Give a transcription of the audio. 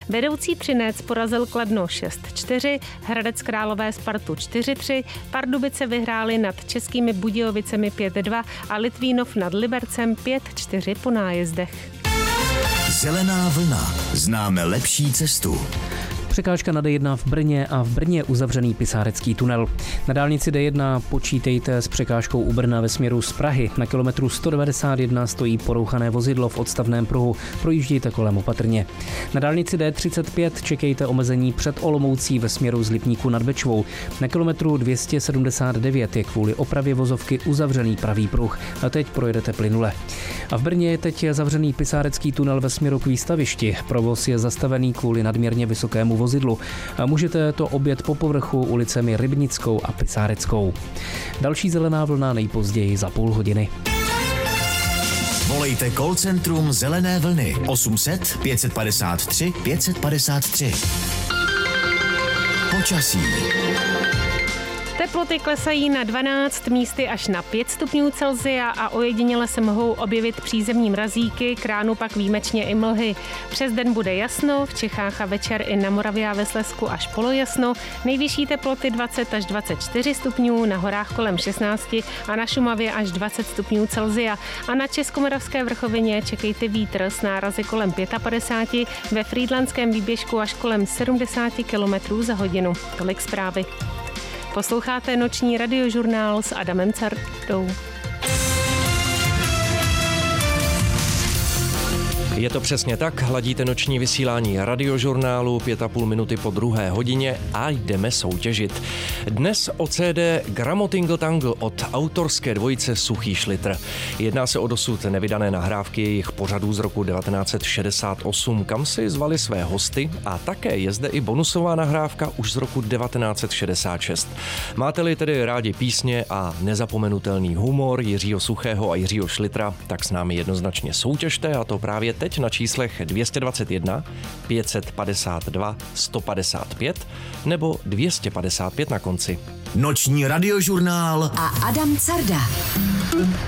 Vedoucí Třinec porazil Kladno 6-4, Hradec Králové Spartu 4-3, Pardubice vyhráli nad Českými Budějovicemi 5-2 a Litvínov nad Libercem 5-4 po nájezdech. Zelená vlna. Známe lepší cestu. Překážka na D1 v Brně a v Brně uzavřený Pisárecký tunel. Na dálnici D1 počítejte s překážkou u Brna ve směru z Prahy. Na kilometru 191 stojí porouchané vozidlo v odstavném pruhu. Projíždějte kolem opatrně. Na dálnici D35 čekejte omezení před Olomoucí ve směru z Lipníku nad Bečvou. Na kilometru 279 je kvůli opravě vozovky uzavřený pravý pruh. A teď projedete plynule. A v Brně je teď zavřený Pisárecký tunel ve směru k výstavišti. Provoz je zastavený kvůli nadměrně vysokému vozidlu. A můžete to objet po povrchu ulicemi Rybnickou a Pisáreckou. Další zelená vlna nejpozději za půl hodiny. Volejte call centrum Zelené vlny 800 553 553. Počasí. Teploty klesají na 12, místy až na 5 stupňů Celsia a ojediněle se mohou objevit přízemní mrazíky, k ránu pak výjimečně i mlhy. Přes den bude jasno, v Čechách a večer i na Moravě a ve Slezsku až polojasno, nejvyšší teploty 20 až 24 stupňů, na horách kolem 16 a na Šumavě až 20 stupňů Celsia. A na Českomoravské vrchovině čekejte vítr s nárazy kolem 55, ve Frýdlantském výběžku až kolem 70 km za hodinu. Tolik zprávy. Posloucháte noční radiožurnál s Adamem Cardou. Je to přesně tak, hladíte noční vysílání radiožurnálu 5,5 minuty po 2. hodině a jdeme soutěžit. Dnes o CD Gramotingle Tangle od autorské dvojice Suchý Šlitr. Jedná se o dosud nevydané nahrávky jejich pořadů z roku 1968, kam si zvali své hosty, a také je zde i bonusová nahrávka už z roku 1966. Máte-li tedy rádi písně a nezapomenutelný humor Jiřího Suchého a Jiřího Šlitra, tak s námi jednoznačně soutěžte, a to právě teď na číslech 221 552 155 nebo 255 na konci. Noční radiožurnál a Adam Carda.